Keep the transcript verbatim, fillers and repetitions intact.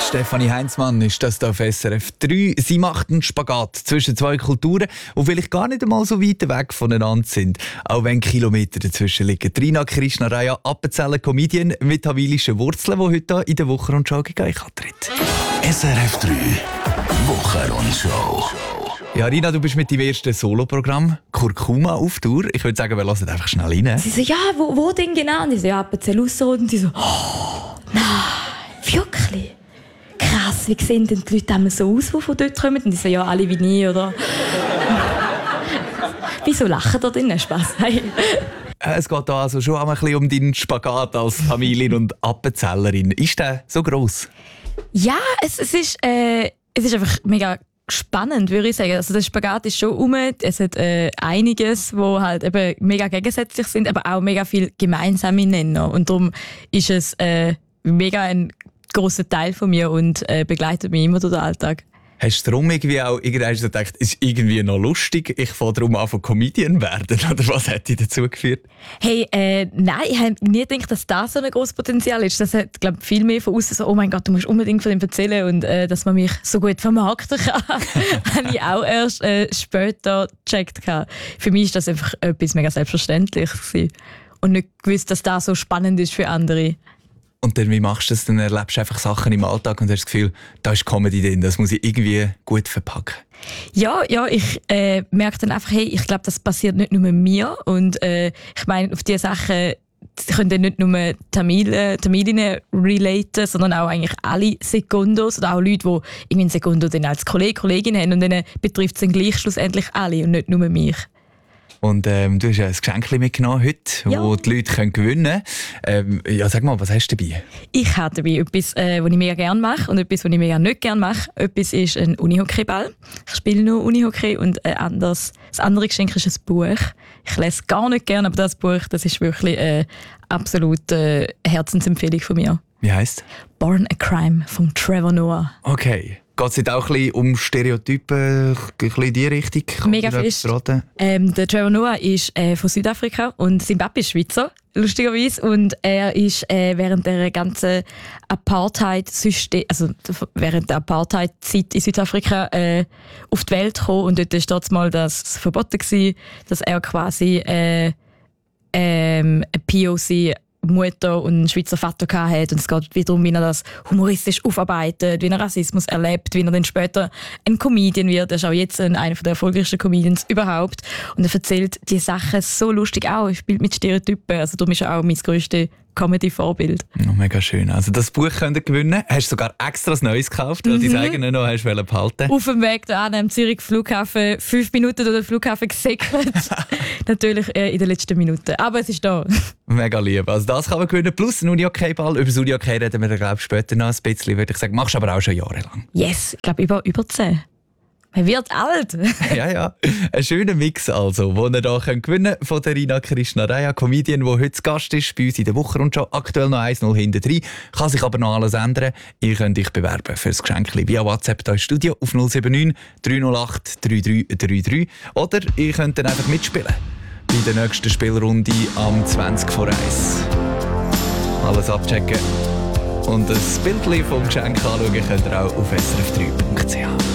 Stefanie Heinzmann ist das hier auf S R F drei. Sie macht einen Spagat zwischen zwei Kulturen, die vielleicht gar nicht einmal so weit weg voneinander sind, auch wenn Kilometer dazwischen liegen. Rina Krishnaraya, Appenzeller Comedian mit hawilischen Wurzeln, die heute hier in der Wochenrundschau gegen euch antritt. S R F drei Wochenrundschau. Ja, Rina, du bist mit deinem ersten Soloprogramm Kurkuma auf Tour. Ich würde sagen, wir lassen einfach schnell rein. Sie so, ja, wo, wo denn genau? Und ich so, ja, Appenzell Ausserrhoden. Und sie so, oh, nein, wirklich? Krass, wie sehen denn die Leute immer so aus, die von dort kommen? Und ich so, ja, alle wie nie, oder? Wieso lachen da drinnen? Spass. Es geht da also schon ein bisschen um deinen Spagat als Familien- und Appenzellerin. Ist der so gross? Ja, es, es, ist, äh, es ist einfach mega spannend, würde ich sagen. Also der Spagat ist schon um. Es hat äh, einiges, wo halt eben mega gegensätzlich sind, aber auch mega viel gemeinsame Nenner. Und darum ist es äh, mega ein grosser Teil von mir und äh, begleitet mich immer durch den Alltag. Hast du darum irgendwie auch irgendwann so gedacht, es ist irgendwie noch lustig, ich fange darum an, Comedian werden? Oder was hat dich dazu geführt? Hey, äh, nein, ich habe nie gedacht, dass das so ein grosses Potenzial ist. Das hat, glaube ich, viel mehr von außen so, oh mein Gott, du musst unbedingt von dem erzählen und äh, dass man mich so gut vermarkten kann, habe ich auch erst äh, später gecheckt. Für mich war das einfach etwas mega Selbstverständliches und nicht gewusst, dass das so spannend ist für andere. Und dann, wie machst du das? Dann erlebst du einfach Sachen im Alltag und hast das Gefühl, da ist Comedy drin, das muss ich irgendwie gut verpacken. Ja, ja, ich äh, merke dann einfach, hey, ich glaube, das passiert nicht nur mir. Und äh, ich meine, auf diese Sachen können dann nicht nur Tamil, Tamilinnen relaten, sondern auch eigentlich alle Sekundos oder auch Leute, die irgendwie einen Sekundo dann als Kollege, Kollegin haben und dann betrifft es dann gleich schlussendlich alle und nicht nur mich. Und ähm, du hast ja ein Geschenk mitgenommen heute, ja. das die Leute können gewinnen können. Ähm, ja, sag mal, was hast du dabei? Ich habe dabei etwas, äh, was ich mega gerne mache und etwas, was ich mega nicht gerne mache. Etwas ist ein Unihockeyball. Ich spiele nur Unihockey und äh, anders, das andere Geschenk ist ein Buch. Ich lese gar nicht gerne, aber das Buch, das ist wirklich eine äh, absolute äh, Herzensempfehlung von mir. Wie heisst? Born a Crime von Trevor Noah. Okay. Geht es auch ein bisschen um Stereotypen, ein bisschen in die Richtung? Mega fest. Ähm, der Trevor Noah ist äh, von Südafrika und sein Papa ist Schweizer, lustigerweise. Und er ist äh, während der ganzen Apartheid-System, also während der Apartheid-Zeit in Südafrika äh, auf die Welt gekommen. Und dort war dort mal das verboten gewesen, dass er quasi äh, ähm, eine P O C Mutter und einen Schweizer Vater hatte. Und es geht wieder darum, wie er das humoristisch aufarbeitet, wie er Rassismus erlebt, wie er dann später ein Comedian wird. Er ist auch jetzt einer der erfolgreichsten Comedians überhaupt. Und er erzählt die Sachen so lustig auch. Er spielt mit Stereotypen. Also darum ist er auch mein grösstes Comedy-Vorbild. Oh, mega schön. Also das Buch könnt ihr gewinnen. Hast du sogar extra ein neues gekauft, weil mhm. dein eigenes noch hast behalten. Auf dem Weg da an am Zürich Flughafen, fünf Minuten durch den Flughafen gesäckelt. Natürlich äh, in den letzten Minuten. Aber es ist da. Mega lieb. Also das kann man gewinnen. Plus ein Uni-Hockey-Ball. Über das Uni-Hockey reden wir, glaube ich, später noch ein bisschen, würde ich sagen. Machst du aber auch schon jahrelang. Yes, ich glaube über, über zehn. Man wird alt. Ja, ja. Ein schöner Mix also, den ihr hier gewinnen könnt von der Rina Krishnaraya, Comedian, die heute zu Gast ist bei uns in der Wochenrundschau. Aktuell noch eins null hinten drin. Kann sich aber noch alles ändern. Ihr könnt euch bewerben für das Geschenk via WhatsApp hier im Studio auf null sieben neun drei null acht drei drei drei drei. Oder ihr könnt dann einfach mitspielen bei der nächsten Spielrunde am zwanzig vor eins. Alles abchecken. Und ein Bild vom Geschenk anschauen könnt ihr auch auf s r f drei punkt c h.